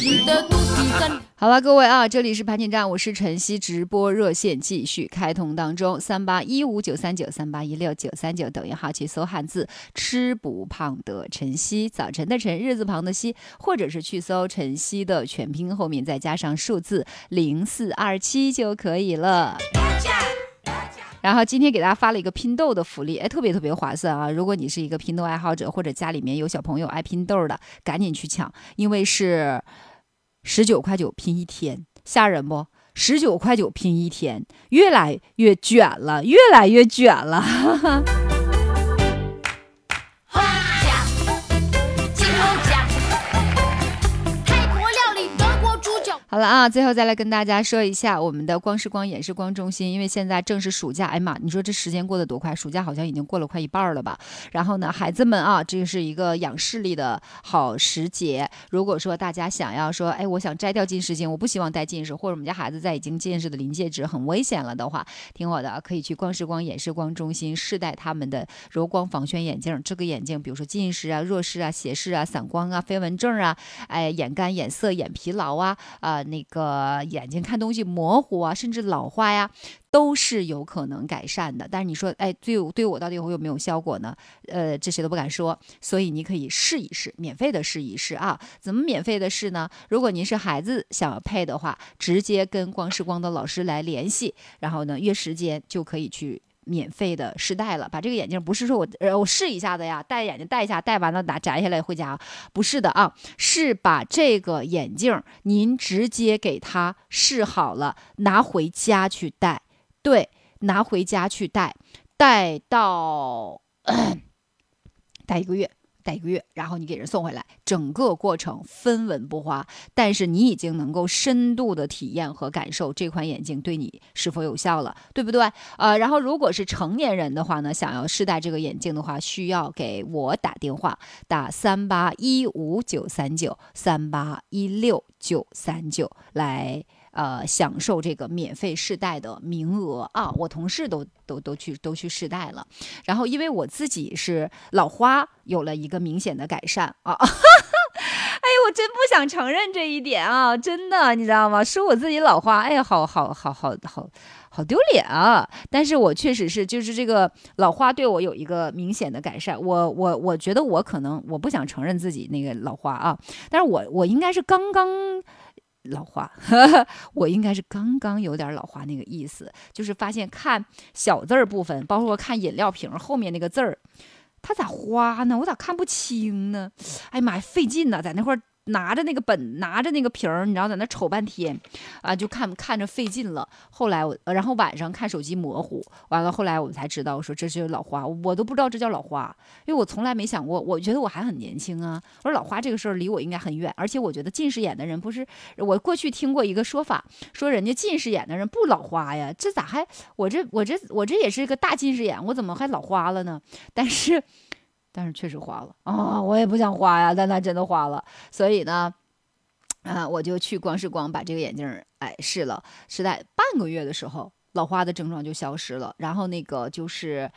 你的肚皮在。好了，各位啊，这里是盘锦站，我是晨曦，直播热线继续开通当中，38159393816939抖音号去搜汉字吃不胖的晨曦，早晨的晨，日字旁的曦，或者是去搜晨曦的全拼后面再加上数字0427就可以了。然后今天给大家发了一个拼豆的福利，特别特别划算啊！如果你是一个拼豆爱好者，或者家里面有小朋友爱拼豆的，赶紧去抢，因为是19.9块拼一天，吓人不？19.9块拼一天，越来越卷了，越来越卷了。好了啊，最后再来跟大家说一下我们的光视光演示光中心，因为现在正是暑假，哎妈，你说这时间过得多快，暑假好像已经过了快一半了吧。然后呢，孩子们啊，这是一个养视力的好时节。如果说大家想要说，我想摘掉近视镜，我不希望戴近视，或者我们家孩子在已经近视的临界值很危险了的话，听我的，可以去光视光演示光中心试戴他们的柔光防眩眼镜。这个眼镜比如说近视啊、弱视啊、斜视啊、散光啊、飞蚊症啊、眼干眼涩眼疲劳啊、那个眼睛看东西模糊啊，甚至老花呀，都是有可能改善的。但是你说对我到底会有没有效果呢？这谁都不敢说，所以你可以试一试，免费的试一试啊。怎么免费的试呢？如果您是孩子想要配的话，直接跟光视光的老师来联系，然后呢约时间就可以去免费的试戴了。把这个眼镜不是说我试一下的呀，戴眼镜戴一下，戴完了摘下来回家，不是的啊，是把这个眼镜您直接给它试好了，拿回家去戴。对，拿回家去戴到戴一个月，然后你给人送回来，整个过程分文不花，但是你已经能够深度的体验和感受这款眼镜对你是否有效了，对不对？然后如果是成年人的话呢，想要试戴这个眼镜的话，需要给我打电话，打38159393816939来享受这个免费试戴的名额啊！我同事都去试戴了，然后因为我自己是老花有了一个明显的改善啊。我真不想承认这一点啊，真的，你知道吗？说我自己老花，好丢脸啊！但是我确实是，就是这个老花对我有一个明显的改善。我觉得我可能我不想承认自己那个老花啊，但是我应该是刚刚老花，我应该是刚刚有点老花那个意思，就是发现看小字儿部分，包括看饮料瓶后面那个字儿，它咋花呢？我咋看不清呢？哎妈呀，费劲呢，在那块儿拿着那个本，拿着那个瓶儿，你知道在那瞅半天啊，就看着费劲了。后来然后晚上看手机模糊，完了后来我才知道，我说这是老花，我都不知道这叫老花，因为我从来没想过，我觉得我还很年轻啊。我说老花这个事儿离我应该很远，而且我觉得近视眼的人不是，我过去听过一个说法，说人家近视眼的人不老花呀，这咋还我这也是个大近视眼，我怎么还老花了呢？但是确实花了啊，我也不想花呀，但它真的花了，所以呢，我就去光视光把这个眼镜试了，是在半个月的时候，老花的症状就消失了，然后那个就是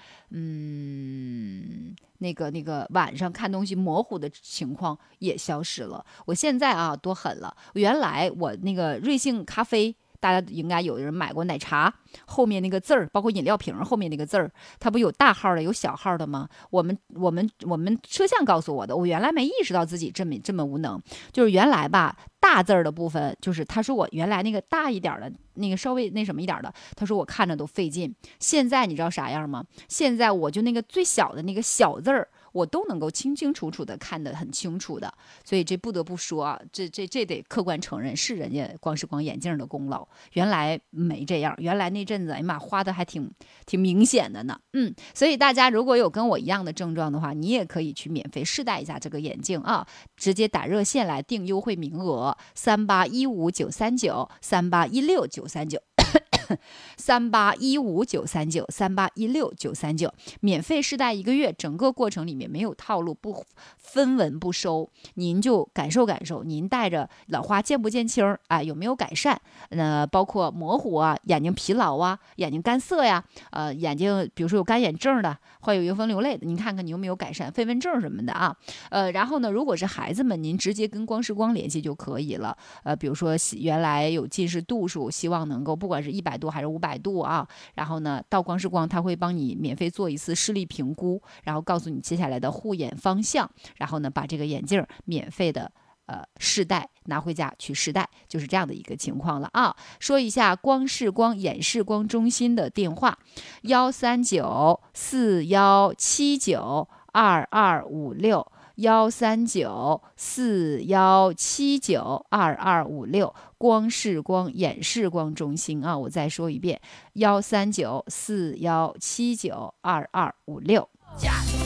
那个晚上看东西模糊的情况也消失了。我现在啊多狠了，原来我那个瑞幸咖啡。大家应该有人买过奶茶后面那个字儿，包括饮料瓶后面那个字儿，它不有大号的有小号的吗？我们摄像告诉我的，我原来没意识到自己这么无能，就是原来吧大字儿的部分，就是他说我原来那个大一点的那个稍微那什么一点的，他说我看着都费劲。现在你知道啥样吗？现在我就那个最小的那个小字儿。我都能够清清楚楚的看得很清楚的，所以这不得不说啊，这得客观承认是人家光视光眼镜的功劳。原来没这样，原来那阵子哎妈花的还挺明显的呢。所以大家如果有跟我一样的症状的话，你也可以去免费试戴一下这个眼镜啊，直接打热线来订优惠名额，38159393816939 3815-939，3816-939，免费试戴1个月，整个过程里面没有套路，不分文不收，您就感受感受，您戴着老花见不见清啊？有没有改善？包括模糊啊、眼睛疲劳啊、眼睛干涩呀，眼睛比如说有干眼症的，会有油风流泪的，您看看你有没有改善？飞蚊症什么的啊，然后呢，如果是孩子们，您直接跟光视光联系就可以了。比如说原来有近视度数，希望能够不管是100度还是500度啊，然后呢，到光视光他会帮你免费做一次视力评估，然后告诉你接下来的护眼方向，然后呢，把这个眼镜免费的试戴拿回家去试戴，就是这样的一个情况了啊。说一下光视光眼视光中心的电话：13941792256，13941792256，光视光眼视光中心啊。我再说一遍，13941792256。